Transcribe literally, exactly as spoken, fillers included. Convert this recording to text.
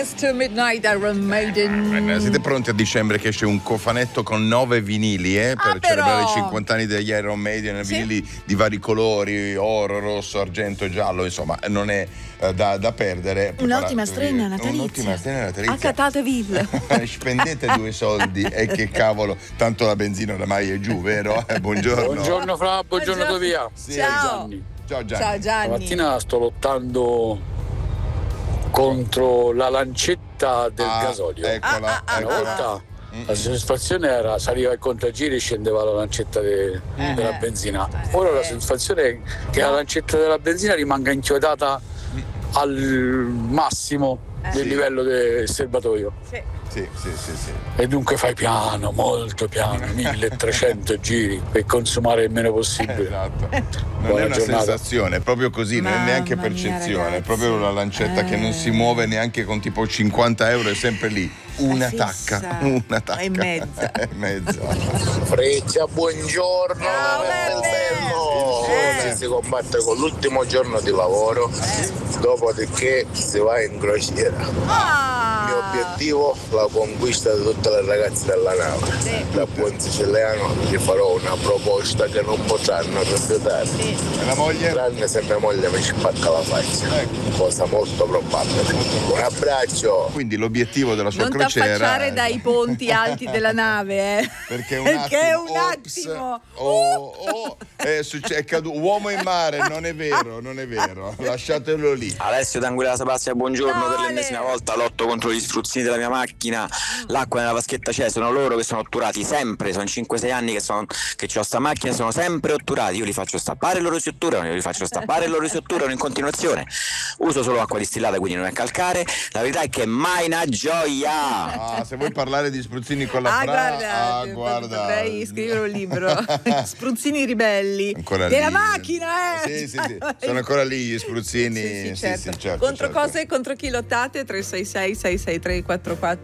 Dance to Midnight, Iron Maiden. Siete pronti a dicembre che esce un cofanetto con nove vinili eh, per ah, celebrare però... i cinquanta anni degli Iron Maiden, sì. Vinili di vari colori, oro, rosso, argento, giallo, insomma non è eh, da, da perdere. Un'ottima strena natalizia. Un'ottima strena natalizia. Accatateville. Spendete due soldi e che cavolo, tanto la benzina oramai è giù, vero? Eh, buongiorno. Buongiorno Fra, buongiorno Tovia. Sì, ciao. Gianni. Ciao Gianni. Ciao Gianni. Stamattina sto lottando contro la lancetta del ah, gasolio. Eccola, ah, ah, Una eccola. volta la soddisfazione era saliva il contagiri e scendeva la lancetta de, eh, della benzina. Ora la soddisfazione è che la lancetta della benzina rimanga inchiodata al massimo eh. del sì. livello del serbatoio. Sì. Sì, sì, sì, sì. E dunque fai piano, molto piano, milletrecento giri per consumare il meno possibile. Esatto. Non Buona è una giornata. sensazione, è proprio così, non è Mamma neanche mia, percezione, ragazzi. è proprio una lancetta eh. che non si muove neanche con tipo cinquanta euro, è sempre lì. Una È tacca, fissa. una tacca. È in mezza. È in mezza. Freccia, buongiorno, Ciao, bel Beppe. bello. Eh. Oggi si combatte con l'ultimo giorno di lavoro, dopodiché si va in crociera. Ah. Il mio obiettivo la conquista di tutte le ragazze della nave. Sì. Da buon siciliano gli farò una proposta che non potranno rifiutare. Sì. E la moglie? Tranne se mia moglie mi spacca la faccia, Ecco. cosa molto probabile. Un abbraccio. Quindi l'obiettivo della sua Non crociera t'affacciare dai ponti alti della nave, eh. perché un Perché attimo, un ops, attimo. oh, oh, è, succe- è caduto uomo in mare, non è vero, non è vero, lasciatelo lì. Alessio d'Anguilla Sabastia, buongiorno. Ciao, per Ale. l'ennesima volta lotto contro gli spruzzini della mia macchina, l'acqua nella vaschetta c'è, sono loro che sono otturati sempre, sono cinque sei anni che, sono, che ho sta macchina, sono sempre otturati, io li faccio stappare e loro si otturano, io li faccio stappare e loro si otturano in continuazione, uso solo acqua distillata quindi non è calcare, la verità è che è mai una gioia. Ah, se vuoi parlare di spruzzini con la Ah, fra, guarda, ah, guarda. potrei scrivere un libro. Spruzzini ribelli Ancora della lì. macchina, eh? Sì, sì, sì. Sono ancora lì gli spruzzini. Sì, sì, Sì, certo. sì, certo, Contro certo. cosa e contro chi lottate? tre sei sei sei sei tre quattro quattro